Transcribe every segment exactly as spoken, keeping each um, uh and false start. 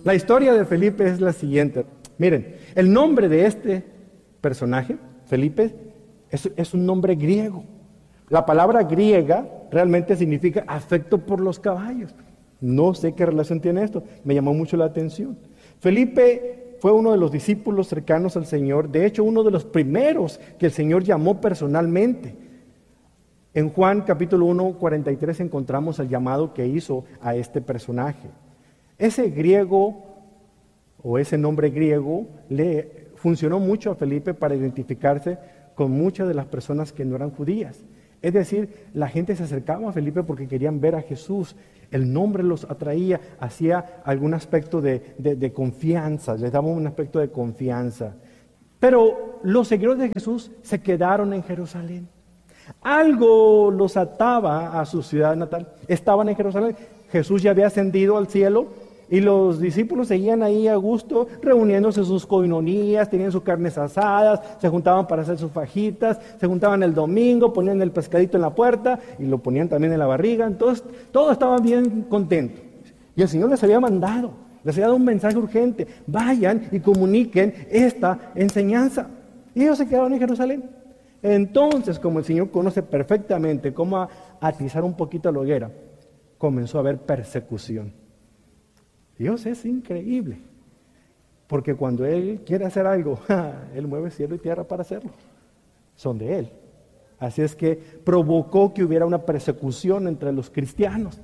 La historia de Felipe es la siguiente. Miren, el nombre de este personaje, Felipe, es, es un nombre griego. La palabra griega realmente significa afecto por los caballos. No sé qué relación tiene esto, me llamó mucho la atención. Felipe fue uno de los discípulos cercanos al Señor, de hecho uno de los primeros que el Señor llamó personalmente. En Juan capítulo uno, cuarenta y tres encontramos el llamado que hizo a este personaje. Ese griego o ese nombre griego le funcionó mucho a Felipe para identificarse con muchas de las personas que no eran judías. Es decir, la gente se acercaba a Felipe porque querían ver a Jesús. El nombre los atraía, hacía algún aspecto de, de, de confianza, les daba un aspecto de confianza. Pero los seguidores de Jesús se quedaron en Jerusalén. Algo los ataba a su ciudad natal. Estaban en Jerusalén. Jesús ya había ascendido al cielo y los discípulos seguían ahí a gusto, reuniéndose en sus coinonías, tenían sus carnes asadas, se juntaban para hacer sus fajitas, se juntaban el domingo, ponían el pescadito en la puerta y lo ponían también en la barriga. Entonces, todos estaban bien contentos. Y el Señor les había mandado, les había dado un mensaje urgente: vayan y comuniquen esta enseñanza. Y ellos se quedaron en Jerusalén. Entonces, como el Señor conoce perfectamente cómo atizar un poquito la hoguera, comenzó a haber persecución. Dios es increíble, porque cuando Él quiere hacer algo, Él mueve cielo y tierra para hacerlo. Son de Él. Así es que provocó que hubiera una persecución entre los cristianos.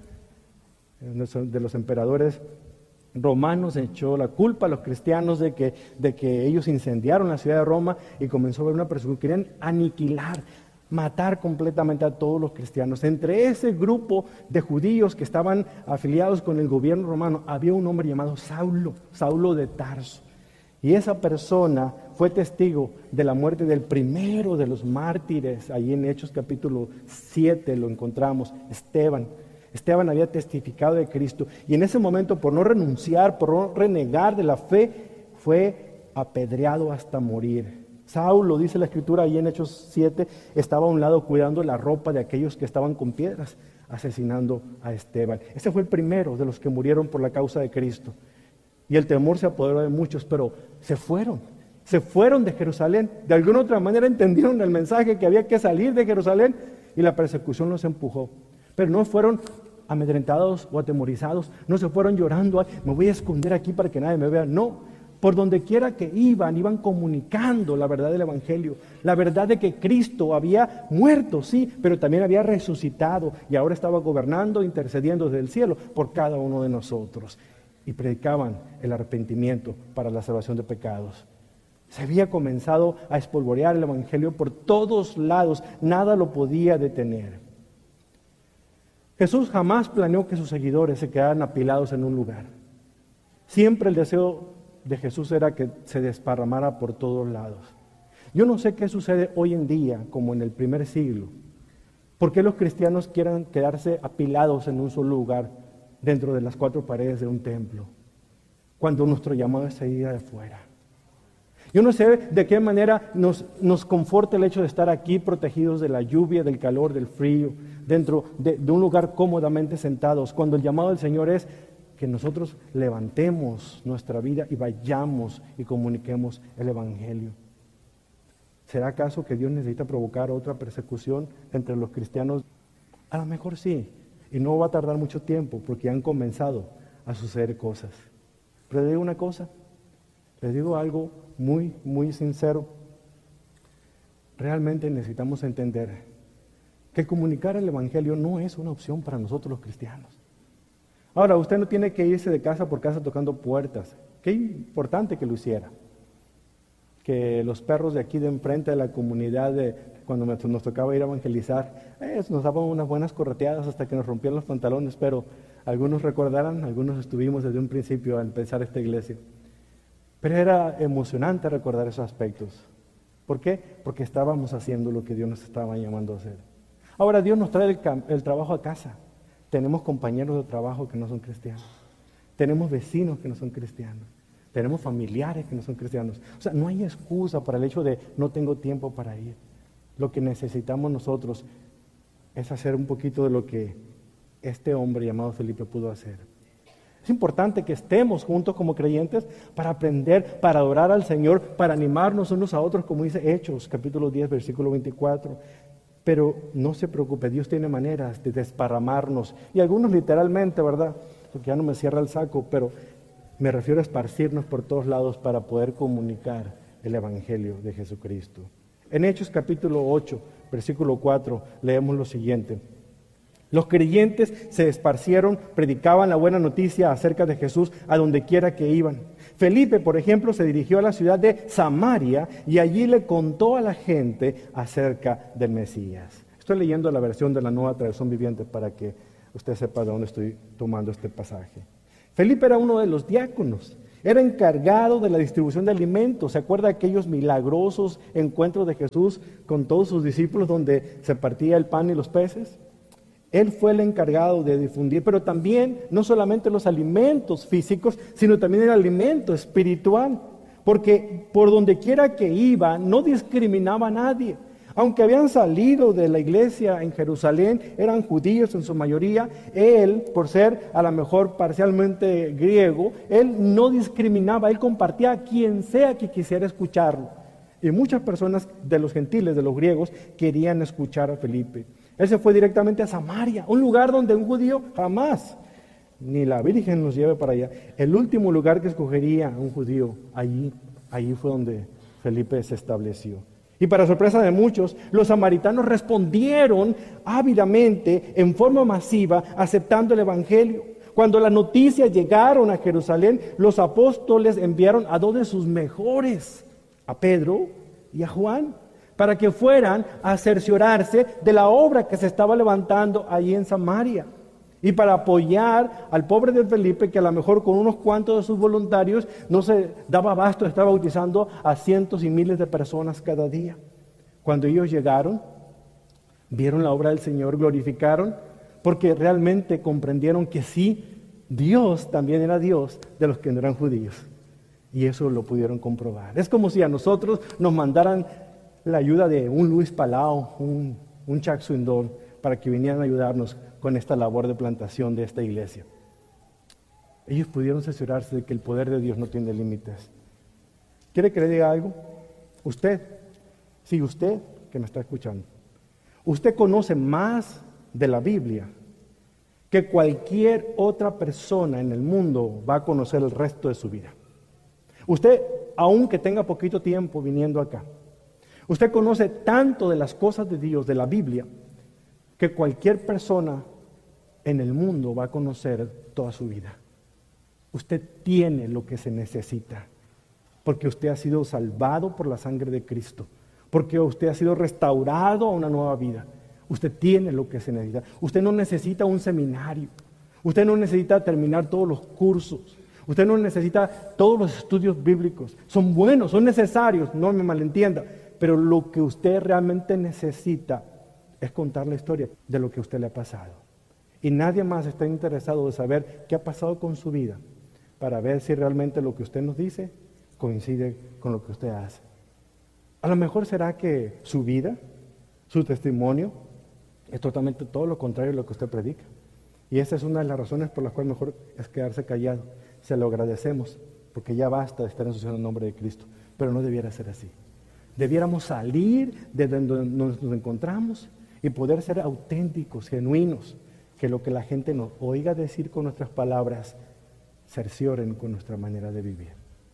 De los emperadores romanos echó la culpa a los cristianos de que, de que ellos incendiaron la ciudad de Roma y comenzó a haber una persecución. Querían aniquilar, matar completamente a todos los cristianos. Entre ese grupo de judíos que estaban afiliados con el gobierno romano, había un hombre llamado Saulo, Saulo de Tarso. Y esa persona fue testigo de la muerte del primero de los mártires. Ahí en Hechos capítulo siete lo encontramos, Esteban. Esteban había testificado de Cristo y en ese momento, por no renunciar, por no renegar de la fe, fue apedreado hasta morir. Saulo, dice la Escritura ahí en Hechos siete, estaba a un lado cuidando la ropa de aquellos que estaban con piedras, asesinando a Esteban. Ese fue el primero de los que murieron por la causa de Cristo. Y el temor se apoderó de muchos, pero se fueron, se fueron de Jerusalén. De alguna otra manera entendieron el mensaje que había que salir de Jerusalén y la persecución los empujó. Pero no fueron amedrentados o atemorizados, no se fueron llorando: me voy a esconder aquí para que nadie me vea. No. Por donde quiera que iban, iban comunicando la verdad del Evangelio, la verdad de que Cristo había muerto, sí, pero también había resucitado y ahora estaba gobernando, intercediendo desde el cielo por cada uno de nosotros. Y predicaban el arrepentimiento para la salvación de pecados. Se había comenzado a espolvorear el Evangelio por todos lados, nada lo podía detener. Jesús jamás planeó que sus seguidores se quedaran apilados en un lugar. Siempre el deseo de Jesús era que se desparramara por todos lados. Yo no sé qué sucede hoy en día, como en el primer siglo. ¿Por qué los cristianos quieran quedarse apilados en un solo lugar, dentro de las cuatro paredes de un templo, cuando nuestro llamado es salir de afuera? Yo no sé de qué manera nos, nos conforta el hecho de estar aquí protegidos de la lluvia, del calor, del frío, dentro de, de un lugar cómodamente sentados, cuando el llamado del Señor es que nosotros levantemos nuestra vida y vayamos y comuniquemos el Evangelio. ¿Será acaso que Dios necesita provocar otra persecución entre los cristianos? A lo mejor sí, y no va a tardar mucho tiempo porque han comenzado a suceder cosas. Pero les digo una cosa, les digo algo muy, muy sincero. Realmente necesitamos entender que comunicar el Evangelio no es una opción para nosotros los cristianos. Ahora, usted no tiene que irse de casa por casa tocando puertas. Qué importante que lo hiciera. Que los perros de aquí de enfrente de la comunidad, de, cuando nos tocaba ir a evangelizar, eh, nos daban unas buenas correteadas hasta que nos rompían los pantalones, pero algunos recordarán, algunos estuvimos desde un principio al empezar esta iglesia. Pero era emocionante recordar esos aspectos. ¿Por qué? Porque estábamos haciendo lo que Dios nos estaba llamando a hacer. Ahora Dios nos trae el, el trabajo a casa. Tenemos compañeros de trabajo que no son cristianos. Tenemos vecinos que no son cristianos. Tenemos familiares que no son cristianos. O sea, no hay excusa para el hecho de no tengo tiempo para ir. Lo que necesitamos nosotros es hacer un poquito de lo que este hombre llamado Felipe pudo hacer. Es importante que estemos juntos como creyentes para aprender, para adorar al Señor, para animarnos unos a otros, como dice Hechos, capítulo diez, versículo veinticuatro. Pero no se preocupe, Dios tiene maneras de desparramarnos. Y algunos literalmente, ¿verdad? Porque ya no me cierra el saco, pero me refiero a esparcirnos por todos lados para poder comunicar el Evangelio de Jesucristo. En Hechos capítulo ocho, versículo cuatro, leemos lo siguiente. Los creyentes se esparcieron, predicaban la buena noticia acerca de Jesús a donde quiera que iban. Felipe, por ejemplo, se dirigió a la ciudad de Samaria y allí le contó a la gente acerca del Mesías. Estoy leyendo la versión de la Nueva Traducción Viviente para que usted sepa de dónde estoy tomando este pasaje. Felipe era uno de los diáconos. Era encargado de la distribución de alimentos. ¿Se acuerda de aquellos milagrosos encuentros de Jesús con todos sus discípulos donde se partía el pan y los peces? Él fue el encargado de difundir, pero también no solamente los alimentos físicos, sino también el alimento espiritual. Porque por donde quiera que iba, no discriminaba a nadie. Aunque habían salido de la iglesia en Jerusalén, eran judíos en su mayoría, él, por ser a lo mejor parcialmente griego, él no discriminaba, él compartía a quien sea que quisiera escucharlo. Y muchas personas de los gentiles, de los griegos, querían escuchar a Felipe. Él se fue directamente a Samaria, un lugar donde un judío jamás, ni la Virgen nos lleve para allá. El último lugar que escogería un judío, allí, allí fue donde Felipe se estableció. Y para sorpresa de muchos, los samaritanos respondieron ávidamente, en forma masiva, aceptando el Evangelio. Cuando las noticias llegaron a Jerusalén, los apóstoles enviaron a dos de sus mejores, a Pedro y a Juan, para que fueran a cerciorarse de la obra que se estaba levantando allí en Samaria. Y para apoyar al pobre de Felipe, que a lo mejor con unos cuantos de sus voluntarios no se daba abasto, estaba bautizando a cientos y miles de personas cada día. Cuando ellos llegaron, vieron la obra del Señor, glorificaron, porque realmente comprendieron que sí, Dios también era Dios de los que no eran judíos. Y eso lo pudieron comprobar. Es como si a nosotros nos mandaran la ayuda de un Luis Palau, un, un Chuck Swindoll, para que vinieran a ayudarnos con esta labor de plantación de esta iglesia. Ellos pudieron cerciorarse de que el poder de Dios no tiene límites. ¿Quiere que le diga algo? Usted, sí, usted que me está escuchando, usted conoce más de la Biblia que cualquier otra persona en el mundo va a conocer el resto de su vida. Usted, aunque tenga poquito tiempo viniendo acá, usted conoce tanto de las cosas de Dios, de la Biblia, que cualquier persona en el mundo va a conocer toda su vida. Usted tiene lo que se necesita, porque usted ha sido salvado por la sangre de Cristo, porque usted ha sido restaurado a una nueva vida. Usted tiene lo que se necesita. Usted no necesita un seminario, usted no necesita terminar todos los cursos, usted no necesita todos los estudios bíblicos. Son buenos, son necesarios, no me malentienda, pero lo que usted realmente necesita es contar la historia de lo que a usted le ha pasado. Y nadie más está interesado de saber qué ha pasado con su vida para ver si realmente lo que usted nos dice coincide con lo que usted hace. A lo mejor será que su vida, su testimonio, es totalmente todo lo contrario de lo que usted predica. Y esa es una de las razones por las cuales mejor es quedarse callado. Se lo agradecemos, porque ya basta de estar ensuciando el nombre de Cristo. Pero no debiera ser así. Debiéramos salir de donde nos encontramos y poder ser auténticos, genuinos, que lo que la gente nos oiga decir con nuestras palabras cercioren con nuestra manera de vivir.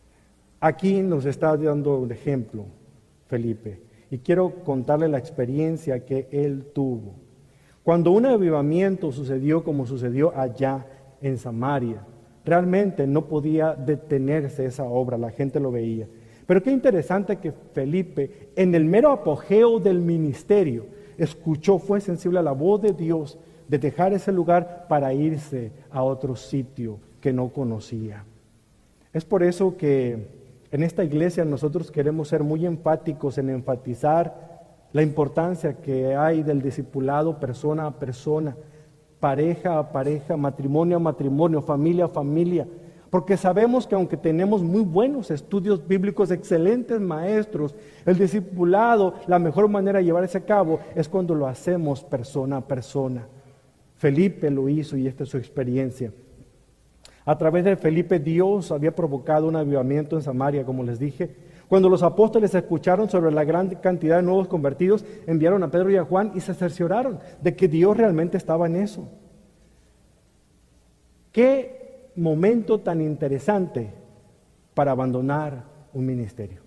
Aquí nos está dando un ejemplo Felipe, y quiero contarle la experiencia que él tuvo. Cuando un avivamiento sucedió como sucedió allá en Samaria, realmente no podía detenerse esa obra, la gente lo veía. Pero qué interesante que Felipe, en el mero apogeo del ministerio, escuchó, fue sensible a la voz de Dios de dejar ese lugar para irse a otro sitio que no conocía. Es por eso que en esta iglesia nosotros queremos ser muy enfáticos en enfatizar la importancia que hay del discipulado persona a persona, pareja a pareja, matrimonio a matrimonio, familia a familia, porque sabemos que aunque tenemos muy buenos estudios bíblicos, excelentes maestros, el discipulado, la mejor manera de llevarse a cabo es cuando lo hacemos persona a persona. Felipe lo hizo y esta es su experiencia. A través de Felipe, Dios había provocado un avivamiento en Samaria, como les dije. Cuando los apóstoles escucharon sobre la gran cantidad de nuevos convertidos, enviaron a Pedro y a Juan y se cercioraron de que Dios realmente estaba en eso. Qué momento tan interesante para abandonar un ministerio.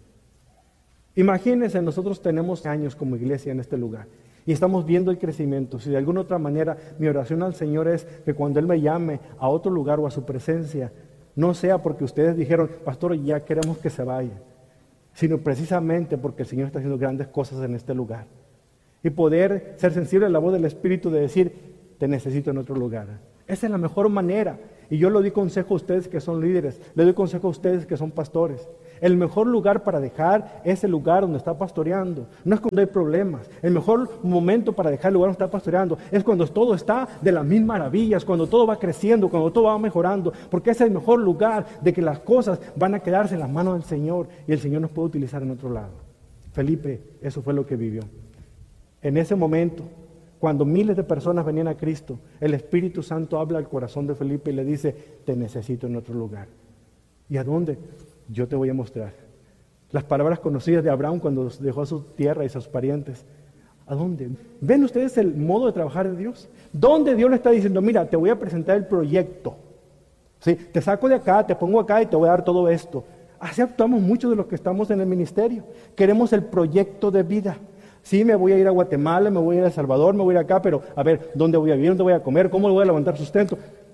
Imagínense, nosotros tenemos años como iglesia en este lugar y estamos viendo el crecimiento. Si de alguna otra manera mi oración al Señor es que cuando Él me llame a otro lugar o a su presencia, no sea porque ustedes dijeron, pastor, ya queremos que se vaya, sino precisamente porque el Señor está haciendo grandes cosas en este lugar. Y poder ser sensible a la voz del Espíritu de decir, te necesito en otro lugar. Esa es la mejor manera. Y yo le doy consejo a ustedes que son líderes, le doy consejo a ustedes que son pastores. El mejor lugar para dejar es el lugar donde está pastoreando. No es cuando hay problemas. El mejor momento para dejar el lugar donde está pastoreando es cuando todo está de las mil maravillas, cuando todo va creciendo, cuando todo va mejorando. Porque es el mejor lugar de que las cosas van a quedarse en las manos del Señor y el Señor nos puede utilizar en otro lado. Felipe, eso fue lo que vivió. En ese momento, cuando miles de personas venían a Cristo, el Espíritu Santo habla al corazón de Felipe y le dice, te necesito en otro lugar. ¿Y a dónde? Yo te voy a mostrar. Las palabras conocidas de Abraham cuando dejó a su tierra y a sus parientes. ¿A dónde? ¿Ven ustedes el modo de trabajar de Dios? ¿Dónde Dios le está diciendo, mira, te voy a presentar el proyecto? ¿Sí? Te saco de acá, te pongo acá y te voy a dar todo esto. Así actuamos muchos de los que estamos en el ministerio. Queremos el proyecto de vida. Sí, me voy a ir a Guatemala, me voy a ir a El Salvador, me voy a ir acá, pero a ver, ¿dónde voy a vivir? ¿Dónde voy a comer? ¿Cómo voy a levantar sustento?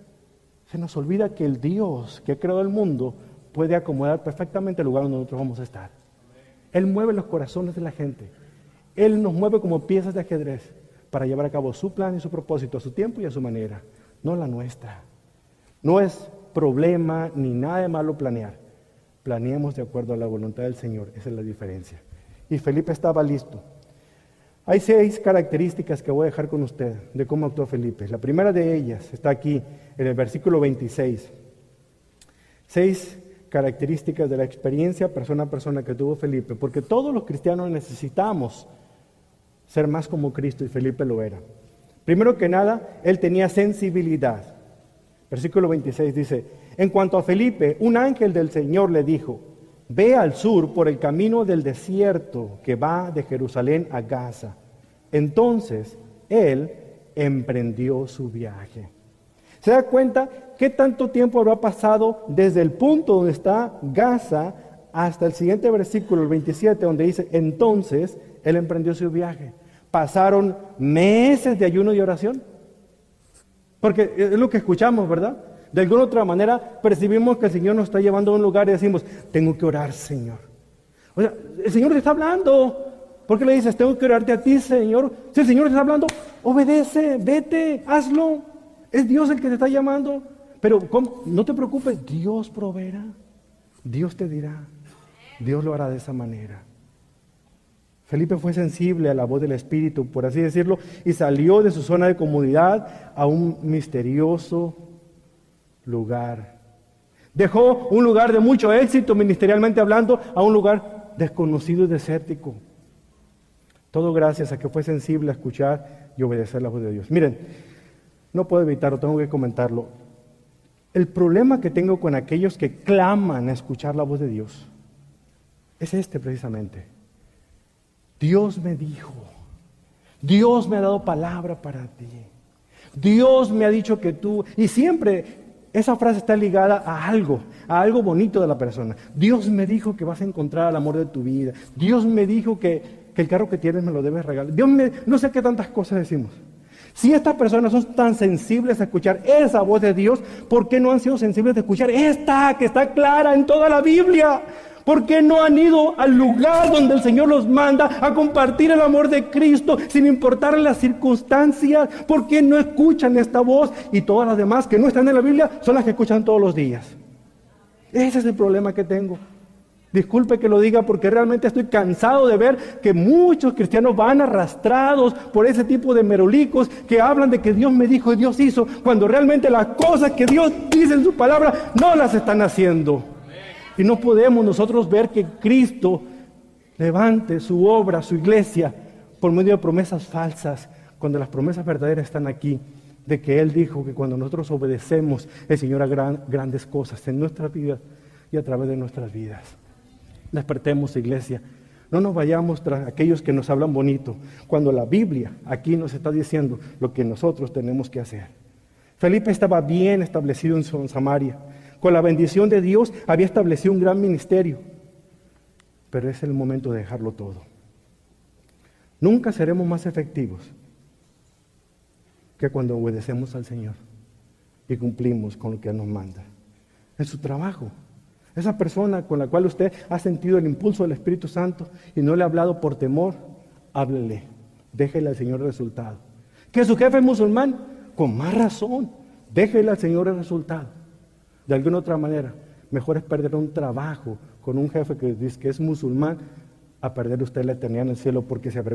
Se nos olvida que el Dios que creó el mundo puede acomodar perfectamente el lugar donde nosotros vamos a estar. Él mueve los corazones de la gente. Él nos mueve como piezas de ajedrez para llevar a cabo su plan y su propósito a su tiempo y a su manera, no la nuestra. No es problema ni nada de malo planear. Planeemos de acuerdo a la voluntad del Señor. Esa es la diferencia. Y Felipe estaba listo. Hay seis características que voy a dejar con usted de cómo actuó Felipe. La primera de ellas está aquí en el versículo veintiséis. Seis características de la experiencia persona a persona que tuvo Felipe, porque todos los cristianos necesitamos ser más como Cristo y Felipe lo era. Primero que nada, él tenía sensibilidad. Versículo veintiséis dice, en cuanto a Felipe, un ángel del Señor le dijo, ve al sur por el camino del desierto que va de Jerusalén a Gaza. Entonces, él emprendió su viaje. ¿Se da cuenta qué tanto tiempo habrá pasado desde el punto donde está Gaza hasta el siguiente versículo, el veintisiete, donde dice, entonces él emprendió su viaje? Pasaron meses de ayuno y oración. Porque es lo que escuchamos, ¿verdad? De alguna otra manera percibimos que el Señor nos está llevando a un lugar y decimos, tengo que orar, Señor. O sea, el Señor te está hablando. ¿Por qué le dices, tengo que orarte a ti, Señor? Si el Señor te está hablando, obedece, vete, hazlo. Es Dios el que te está llamando. Pero ¿cómo? No te preocupes, Dios proveerá. Dios te dirá. Dios lo hará de esa manera. Felipe fue sensible a la voz del Espíritu, por así decirlo, y salió de su zona de comodidad a un misterioso lugar. Dejó un lugar de mucho éxito ministerialmente hablando a un lugar desconocido y desértico. Todo gracias a que fue sensible a escuchar y obedecer la voz de Dios. Miren, no puedo evitarlo, tengo que comentarlo. El problema que tengo con aquellos que claman a escuchar la voz de Dios es este precisamente. Dios me dijo, Dios me ha dado palabra para ti, Dios me ha dicho que tú, y siempre esa frase está ligada a algo, a algo bonito de la persona. Dios me dijo que vas a encontrar el amor de tu vida, Dios me dijo que, que el carro que tienes me lo debes regalar, Dios me, no sé qué tantas cosas decimos. Si estas personas son tan sensibles a escuchar esa voz de Dios, ¿por qué no han sido sensibles de escuchar esta que está clara en toda la Biblia? ¿Por qué no han ido al lugar donde el Señor los manda a compartir el amor de Cristo sin importar las circunstancias? ¿Por qué no escuchan esta voz? Y todas las demás que no están en la Biblia son las que escuchan todos los días. Ese es el problema que tengo. Disculpe que lo diga porque realmente estoy cansado de ver que muchos cristianos van arrastrados por ese tipo de merolicos que hablan de que Dios me dijo y Dios hizo, cuando realmente las cosas que Dios dice en su palabra no las están haciendo. Y no podemos nosotros ver que Cristo levante su obra, su iglesia, por medio de promesas falsas, cuando las promesas verdaderas están aquí de que Él dijo que cuando nosotros obedecemos, el Señor hará grandes cosas en nuestras vidas y a través de nuestras vidas. Despertemos, iglesia. No nos vayamos tras aquellos que nos hablan bonito, cuando la Biblia aquí nos está diciendo lo que nosotros tenemos que hacer. Felipe estaba bien establecido en Samaria. Con la bendición de Dios había establecido un gran ministerio. Pero es el momento de dejarlo todo. Nunca seremos más efectivos que cuando obedecemos al Señor y cumplimos con lo que nos manda. En su trabajo, esa persona con la cual usted ha sentido el impulso del Espíritu Santo y no le ha hablado por temor, háblele, déjele al Señor el resultado. Que su jefe es musulmán, con más razón, déjele al Señor el resultado. De alguna otra manera, mejor es perder un trabajo con un jefe que dice que es musulmán a perder usted la eternidad en el cielo porque se avergüenza